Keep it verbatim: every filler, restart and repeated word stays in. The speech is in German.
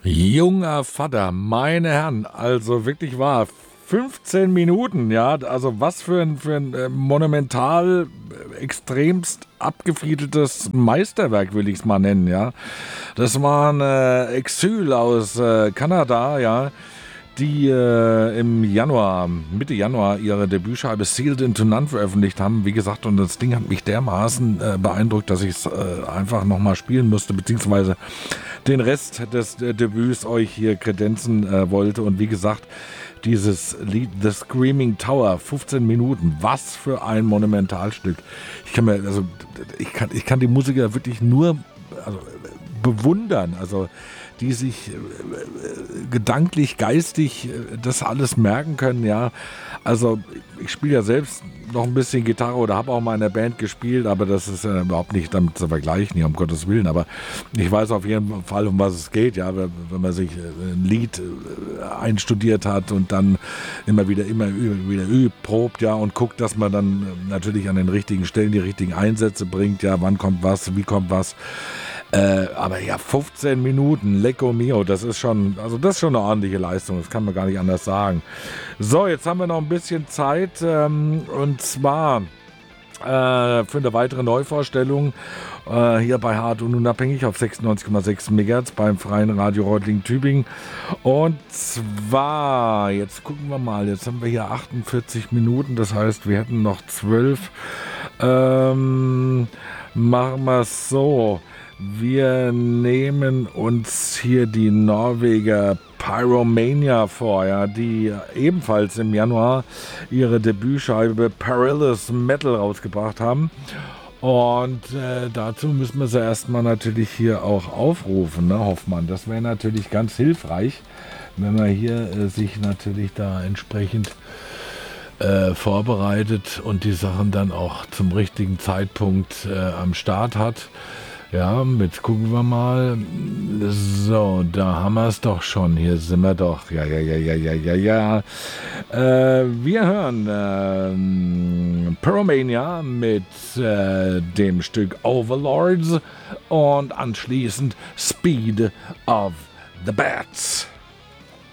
Junger Vater, meine Herren, also wirklich wahr. fünfzehn Minuten, ja, also was für ein, für ein äh, monumental, äh, extremst abgefriedeltes Meisterwerk, will ich es mal nennen, ja. Das war ein äh, Exil aus äh, Kanada, ja, die äh, im Januar, Mitte Januar ihre Debütscheibe Sealed into None veröffentlicht haben. Wie gesagt, und das Ding hat mich dermaßen äh, beeindruckt, dass ich es äh, einfach nochmal spielen musste, beziehungsweise den Rest des äh, Debüts euch hier kredenzen äh, wollte. Und wie gesagt, dieses Lied The Screaming Tower, fünfzehn Minuten, was für ein Monumentalstück. Ich kann mir, also ich kann, ich kann die Musiker wirklich nur also, bewundern, also die sich äh, gedanklich, geistig äh, das alles merken können, ja. Also ich spiele ja selbst noch ein bisschen Gitarre oder habe auch mal in der Band gespielt, aber das ist ja überhaupt nicht damit zu vergleichen, ja, um Gottes Willen. Aber ich weiß auf jeden Fall, um was es geht, ja, wenn man sich ein Lied einstudiert hat und dann immer wieder, immer wieder übt, probt, ja, und guckt, dass man dann natürlich an den richtigen Stellen die richtigen Einsätze bringt, ja, wann kommt was, wie kommt was. Äh, aber ja, fünfzehn Minuten, Lecco Mio, das ist schon, also das ist schon eine ordentliche Leistung, das kann man gar nicht anders sagen. So, jetzt haben wir noch ein bisschen Zeit, ähm, und zwar äh, für eine weitere Neuvorstellung äh, hier bei Hart und Unabhängig auf sechsundneunzig Komma sechs Megahertz beim Freien Radio Reutlingen-Tübingen. Und zwar, jetzt gucken wir mal, jetzt haben wir hier achtundvierzig Minuten, das heißt, wir hätten noch zwölf. Ähm, machen wir es so. Wir nehmen uns hier die Norweger Pyromania vor, ja, die ebenfalls im Januar ihre Debütscheibe Perilous Metal rausgebracht haben. Und äh, dazu müssen wir sie erstmal natürlich hier auch aufrufen, ne, Hoffmann. Das wäre natürlich ganz hilfreich, wenn man hier äh, sich natürlich da entsprechend äh, vorbereitet und die Sachen dann auch zum richtigen Zeitpunkt äh, am Start hat. Ja, jetzt gucken wir mal. So, da haben wir es doch schon. Hier sind wir doch. Ja, ja, ja, ja, ja, ja, ja. Äh, wir hören ähm, Pyromania mit äh, dem Stück Overlords und anschließend Speed of the Bats.